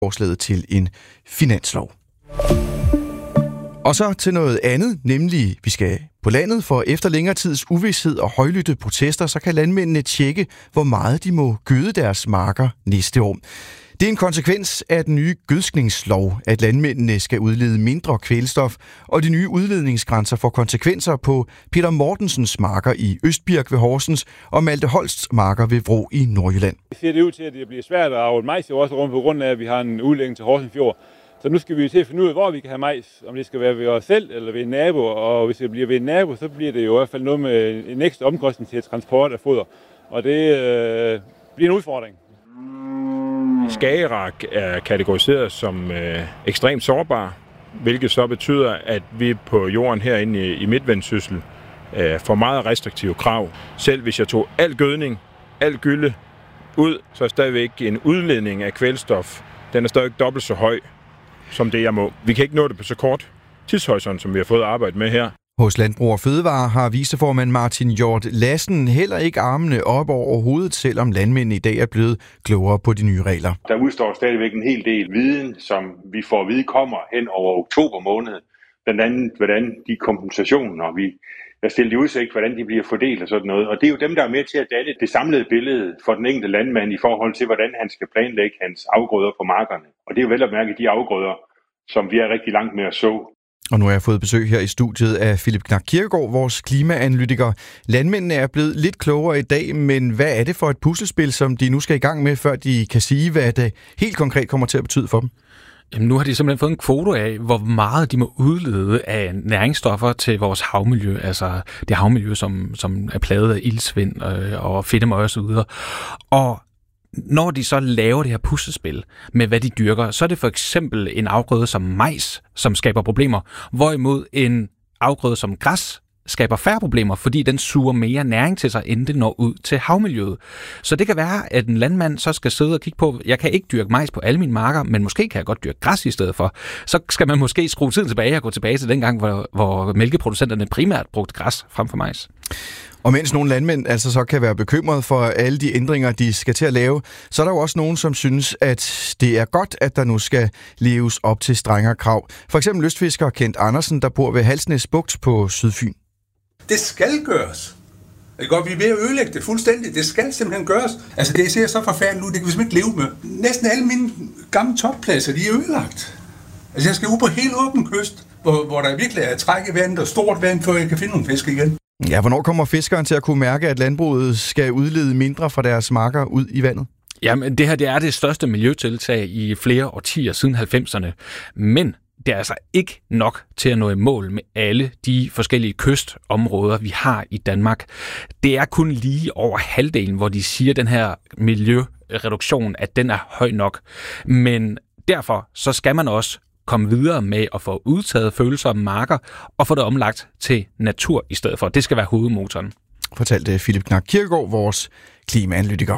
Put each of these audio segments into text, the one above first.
forslaget til en finanslov. Og så til noget andet, nemlig vi skal på landet, for efter længere tids uvished og højlydte protester, så kan landmændene tjekke, hvor meget de må gøde deres marker næste år. Det er en konsekvens af den nye gødskningslov, at landmændene skal udlede mindre kvælstof, og de nye udledningsgrænser får konsekvenser på Peter Mortensens marker i Østbirk ved Horsens og Malte Holsts marker ved Vrå i Nordjylland. Det ser det ud til, at det bliver svært at avle majs i vores rum på grund af, at vi har en udlægning til Horsens Fjord. Så nu skal vi til at finde ud af, hvor vi kan have majs, om det skal være ved os selv eller ved en nabo, og hvis det bliver ved en nabo, så bliver det jo i hvert fald noget med en ekstra omkostning til transport af foder, og det bliver en udfordring. Skagerrak er kategoriseret som ekstremt sårbar, hvilket så betyder, at vi på jorden herinde i Midtvendsyssel får meget restriktive krav. Selv hvis jeg tog al gødning, al gylde ud, så er stadigvæk en udledning af kvælstof. Den er stadig dobbelt så høj som det, jeg må. Vi kan ikke nå det på så kort tidshorisont, som vi har fået arbejde med her. Hos Landbrug og Fødevare har viceformand Martin Hjort Lassen heller ikke armene op over hovedet, selvom landmændene i dag er blevet klogere på de nye regler. Der udstår stadigvæk en hel del viden, som vi får at vide kommer hen over oktober måned. Blandt andet, hvordan de kompensationer, vi har stillet i udsigt, hvordan de bliver fordelt og sådan noget. Og det er jo dem, der er med til at danne det samlede billede for den enkelte landmand i forhold til, hvordan han skal planlægge hans afgrøder på markerne. Og det er jo vel at mærke de afgrøder, som vi er rigtig langt med at så. Og nu har jeg fået besøg her i studiet af Philip Knak Kirkegaard, vores klimaanalytiker. Landmændene er blevet lidt klogere i dag, men hvad er det for et puslespil, som de nu skal i gang med, før de kan sige, hvad det helt konkret kommer til at betyde for dem? Jamen, nu har de simpelthen fået en kvote af, hvor meget de må udlede af næringsstoffer til vores havmiljø, altså det havmiljø, som er plaget af iltsvind og fedtemøg og så videre. Og når de så laver det her puslespil med, hvad de dyrker, så er det for eksempel en afgrøde som majs, som skaber problemer, hvorimod en afgrøde som græs skaber færre problemer, fordi den suger mere næring til sig, inden det når ud til havmiljøet. Så det kan være, at en landmand så skal sidde og kigge på, jeg kan ikke dyrke majs på alle mine marker, men måske kan jeg godt dyrke græs i stedet for. Så skal man måske skrue tiden tilbage og gå tilbage til den gang, hvor mælkeproducenterne primært brugte græs frem for majs. Og mens nogle landmænd altså så kan være bekymret for alle de ændringer, de skal til at lave, så er der jo også nogen, som synes, at det er godt, at der nu skal leves op til strengere krav. For eksempel lystfisker Kent Andersen, der bor ved Halsnæs Bugt på Sydfyn. Det skal gøres. Det er godt, vi er ved at ødelægge det fuldstændig. Det skal simpelthen gøres. Altså, det ser så forfærdeligt ud, det kan vi simpelthen ikke leve med. Næsten alle mine gamle toppladser, de er ødelagt. Altså, jeg skal ud på helt åben kyst, hvor der virkelig er træk i vandet og stort vand, før jeg kan finde nogle fisk igen. Ja, hvornår kommer fiskeren til at kunne mærke, at landbruget skal udlede mindre fra deres marker ud i vandet? Jamen, det her det er det største miljøtiltag i flere årtier siden 90'erne. Men det er altså ikke nok til at nå i mål med alle de forskellige kystområder, vi har i Danmark. Det er kun lige over halvdelen, hvor de siger, at den her miljøreduktion, at den er høj nok. Men derfor så skal man også komme videre med at få udtaget følsomme marker og få det omlagt til natur i stedet for. Det skal være hovedmotoren. Fortalte Philip Knak Kirkegaard, vores klimaanalytiker.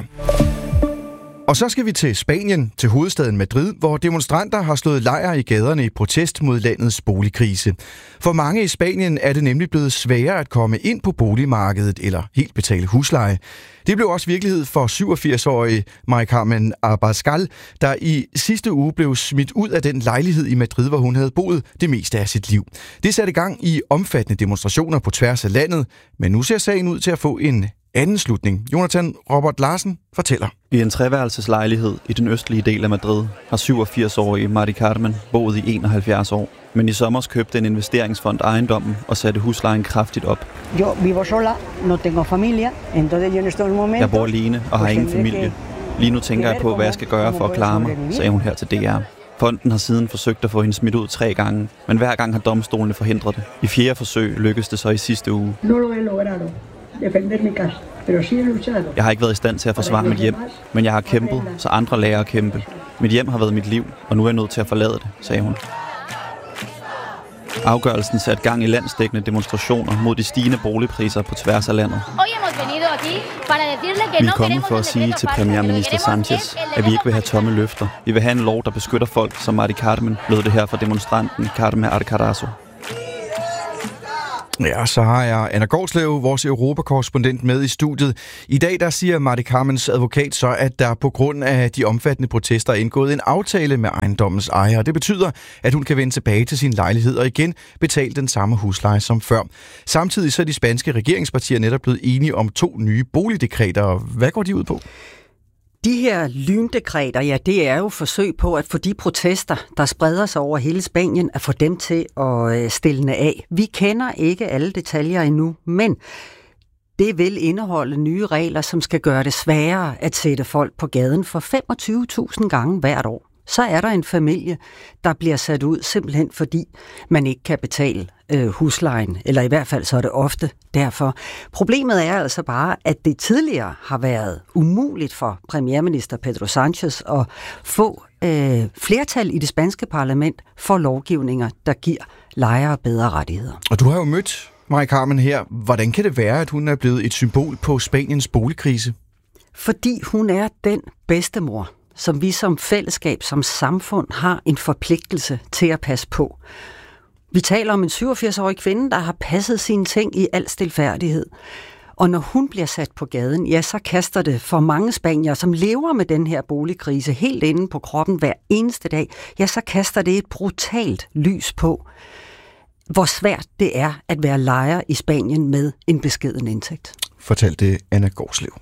Og så skal vi til Spanien, til hovedstaden Madrid, hvor demonstranter har slået lejr i gaderne i protest mod landets boligkrise. For mange i Spanien er det nemlig blevet sværere at komme ind på boligmarkedet eller helt betale husleje. Det blev også virkelighed for 87-årige Mari Carmen Abascal, der i sidste uge blev smidt ud af den lejlighed i Madrid, hvor hun havde boet det meste af sit liv. Det satte i gang i omfattende demonstrationer på tværs af landet, men nu ser sagen ud til at få en anden slutning. Jonathan Robert Larsen fortæller. I en treværelseslejlighed i den østlige del af Madrid har 87-årige Mari Carmen boet i 71 år. Men i sommer købte en investeringsfond ejendommen og satte huslejen kraftigt op. Jeg bor alene og har ingen familie. Lige nu tænker jeg på, hvad jeg skal gøre for at klare mig, sagde hun her til DR. Fonden har siden forsøgt at få hende smidt ud 3 gange, men hver gang har domstolene forhindret det. I 4. forsøg lykkedes det så i sidste uge. Jeg har ikke været i stand til at forsvare mit hjem, men jeg har kæmpet, så andre lærer at kæmpe. Mit hjem har været mit liv, og nu er jeg nødt til at forlade det, sagde hun. Afgørelsen satte gang i landsdækkende demonstrationer mod de stigende boligpriser på tværs af landet. Vi er kommet for at sige til premierminister Sánchez, at vi ikke vil have tomme løfter. Vi vil have en lov, der beskytter folk som Mari Carmen, lød det her fra demonstranten Carme Arcarazo. Ja, så har jeg Anna Gårdslev, vores europakorrespondent, med i studiet. I dag der siger Marty Carmens advokat så, at der på grund af de omfattende protester er indgået en aftale med ejendommens ejer. Det betyder, at hun kan vende tilbage til sin lejlighed og igen betale den samme husleje som før. Samtidig så er de spanske regeringspartier netop blevet enige om 2 nye boligdekreter. Hvad går de ud på? De her lyndekreter, ja, det er jo forsøg på at få de protester, der spreder sig over hele Spanien, at få dem til at stille af. Vi kender ikke alle detaljer endnu, men det vil indeholde nye regler, som skal gøre det sværere at sætte folk på gaden for 25.000 gange hvert år. Så er der en familie, der bliver sat ud simpelthen fordi man ikke kan betale huslejen, eller i hvert fald så er det ofte derfor. Problemet er altså bare, at det tidligere har været umuligt for premierminister Pedro Sánchez at få flertal i det spanske parlament for lovgivninger, der giver lejere bedre rettigheder. Og du har jo mødt Marty Carmen her. Hvordan kan det være, at hun er blevet et symbol på Spaniens boligkrise? Fordi hun er den bedstemor, som vi som fællesskab, som samfund, har en forpligtelse til at passe på. Vi taler om en 87-årig kvinde, der har passet sine ting i al stilfærdighed. Og når hun bliver sat på gaden, ja, så kaster det for mange spaniere, som lever med den her boligkrise helt inde på kroppen hver eneste dag, ja, så kaster det et brutalt lys på, hvor svært det er at være lejer i Spanien med en beskeden indtægt. Fortalte Anna Gårdslev.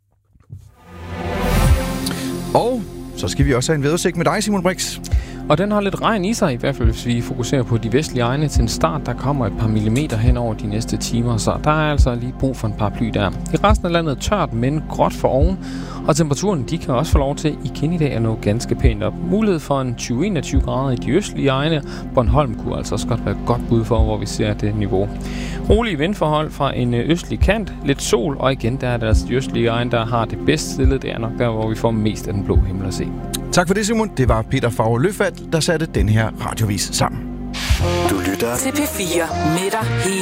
Og så skal vi også have en vejrudsigt med dig, Simon Brix. Og den har lidt regn i sig, i hvert fald hvis vi fokuserer på de vestlige egne. Til en start, der kommer et par millimeter hen over de næste timer, så der er altså lige brug for en paraply der. I resten af landet tørt, men gråt for oven, og temperaturen de kan også få lov til igen i dag at nå ganske pænt op. Mulighed for en 20-21 grader i de østlige egne. Bornholm kunne altså også godt være et godt bud for, hvor vi ser det niveau. Rolige vindforhold fra en østlig kant, lidt sol, og igen der er det altså de østlige egne, der har det bedst stillet. Det er nok der, hvor vi får mest af den blå himmel at se. Tak for det, Simon. Det var Peter Favre-Løfald, der satte den her radiovis sammen. Du lytter til P4 med dig hele